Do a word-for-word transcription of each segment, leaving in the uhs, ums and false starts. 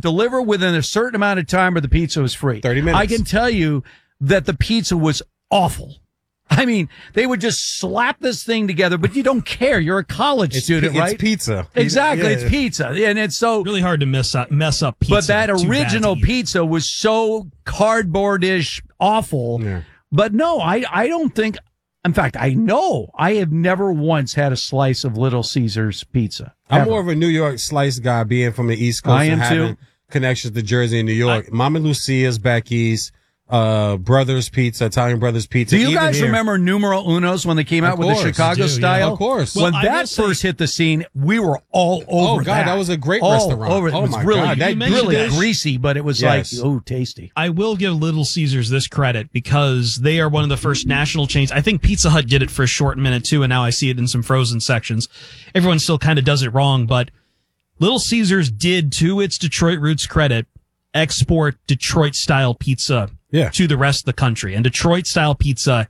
deliver within a certain amount of time or the pizza was free. thirty minutes. I can tell you that the pizza was awful. I mean, they would just slap this thing together, but you don't care. You're a college it's, student, it's right? It's pizza. Exactly. Yeah. It's pizza. And it's so really hard to mess up, mess up pizza. But that original pizza was so cardboardish awful. Yeah. But no, I, I don't think, in fact, I know I have never once had a slice of Little Caesars pizza. I'm ever. more of a New York slice guy, being from the East Coast I am and having too. connections to Jersey and New York. I, Mama Lucia's, Becky's, uh, Brothers Pizza, Italian Brothers Pizza. Do you Even guys here, remember Numero Unos when they came out Of with course, the Chicago I do, yeah. style? Of course. When Well, I that will first say- hit the scene, we were all over Oh, God, that. that was a great all restaurant. Over. It Oh, was my really, God, that really dish- greasy, but it was Yes. like, oh, tasty. I will give Little Caesars this credit because they are one of the first national chains. I think Pizza Hut did it for a short minute too, and now I see it in some frozen sections. Everyone still kind of does it wrong, but Little Caesars did, to its Detroit roots credit, export Detroit style pizza Yeah. to the rest of the country. And Detroit style pizza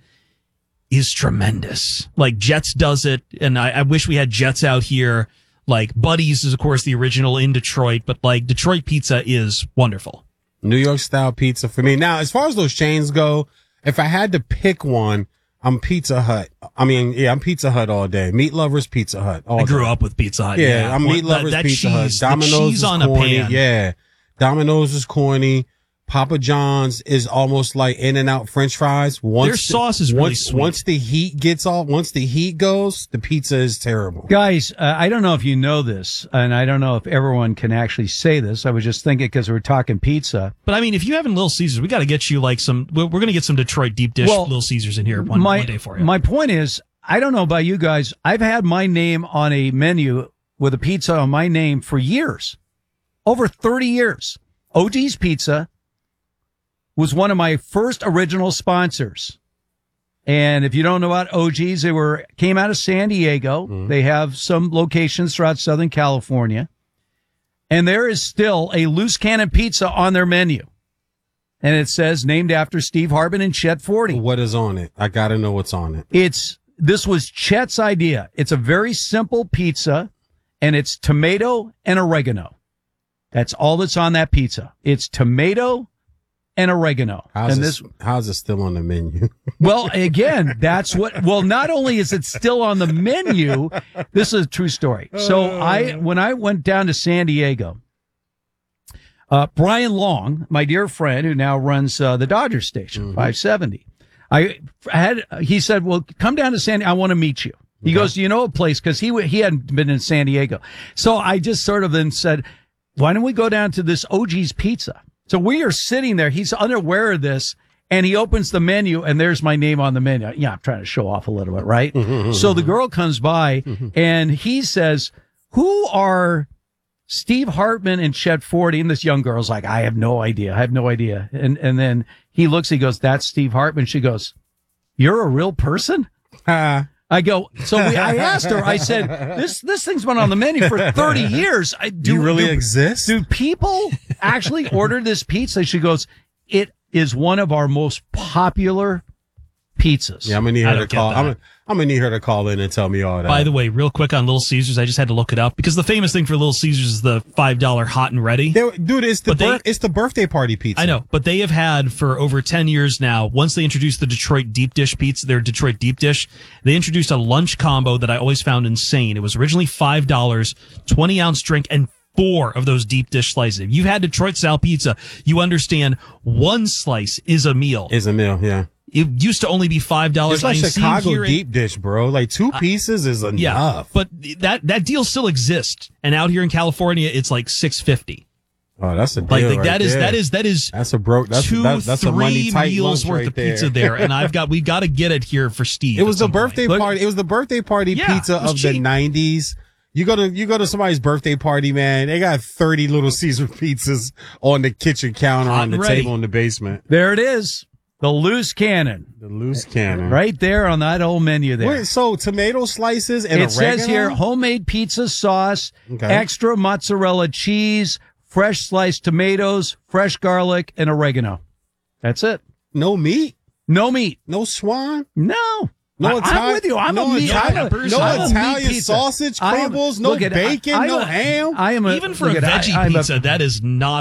is tremendous. Like Jets does it, and I, I wish we had Jets out here. Like Buddy's is of course the original in Detroit, but like Detroit pizza is wonderful. New York style pizza for me. Now, as far as those chains go, if I had to pick one, I'm Pizza Hut. I mean, yeah, I'm Pizza Hut all day. Meat lovers, Pizza Hut. All I grew day. up with Pizza Hut. Yeah, Yeah, I'm meat Well, lovers, that, that Pizza cheese, Hut. Domino's the cheese is on corny. a pan. Yeah, Domino's is corny. Papa John's is almost like In-N-Out French fries. Once Their sauce is really once, sweet. Once the heat gets off, once the heat goes, the pizza is terrible. Guys, uh, I don't know if you know this, and I don't know if everyone can actually say this. I was just thinking because we're talking pizza. But I mean, if you haven't Little Caesars, we got to get you like some. We're, we're going to get some Detroit deep dish Well, Little Caesars in here one, my, one day for you. My point is, I don't know about you guys. I've had my name on a menu with a pizza on my name for years, over thirty years. O G's Pizza was one of my first original sponsors. And if you don't know about O G's, they were, came out of San Diego. Mm-hmm. They have some locations throughout Southern California. And there is still a loose cannon pizza on their menu. And it says named after Steve Hartman and Chet Forty. What is on it? I gotta know what's on it. It's, this was Chet's idea. It's a very simple pizza and it's tomato and oregano. That's all that's on that pizza. It's tomato and oregano. How's, and this, this, how's it still on the menu? well, again, that's what, well, not only is it still on the menu, this is a true story. So I, when I went down to San Diego, uh, Brian Long, my dear friend who now runs, uh, the Dodger station, mm-hmm. five seventy, I had, he said, well, come down to San Diego. I want to meet you. He okay. goes, do you know a place? Cause he, he hadn't been in San Diego. So I just sort of then said, why don't we go down to this O G's Pizza? So we are sitting there. He's unaware of this, and he opens the menu, and there's my name on the menu. Yeah, I'm trying to show off a little bit, right? Mm-hmm, so the girl comes by, mm-hmm. and he says, who are Steve Hartman and Chet Forty? And this young girl's like, I have no idea. I have no idea. And and then he looks, he goes, that's Steve Hartman. She goes, you're a real person? Uh, I go, so we, I asked her, I said, this, this thing's been on the menu for thirty years. I, do you really do, exist? Do people actually order this pizza? She goes, it is one of our most popular pizzas. Yeah, I'm gonna need her to call. I'm gonna, I'm gonna need her to call in and tell me all that. By the way, real quick on Little Caesars, I just had to look it up because the famous thing for Little Caesars is the five dollar hot and ready. They, dude, it's the they, bir- it's the birthday party pizza. I know, but they have had for over ten years now. Once they introduced the Detroit deep dish pizza, their Detroit deep dish, they introduced a lunch combo that I always found insane. It was originally five dollars, twenty ounce drink, and four of those deep dish slices. If you've had Detroit style pizza, you understand one slice is a meal. Is a meal, yeah. It used to only be five dollars. It's like Chicago deep dish, bro. Like two pieces uh, is enough. Yeah, but that that deal still exists, and out here in California, it's like six fifty. Oh, that's a deal like, like right that is there. that is that is that's a broke. That's two that's, that's three a money tight meals worth right of there. pizza there, and I've got we've got to get it here for Steve. It was the birthday point. party. It was the birthday party yeah, pizza of cheap. the nineties. You go to you go to somebody's birthday party, man. They got thirty Little Caesar pizzas on the kitchen counter, Hot on the ready. table in the basement. There it is. The loose cannon. The loose cannon. Right there on that old menu there. Wait, so tomato slices and it oregano? says here, homemade pizza sauce, okay. extra mozzarella cheese, fresh sliced tomatoes, fresh garlic, and oregano. That's it. No meat? No meat. No swan? No. No I, Italian. I'm with you. I'm no a meat. I'm a, peppers, no I'm a Italian meat sausage I am- crumbles. No look at- bacon. I- I'm no a- ham. I am a, Even for a look at- veggie I- I'm a- pizza, that is not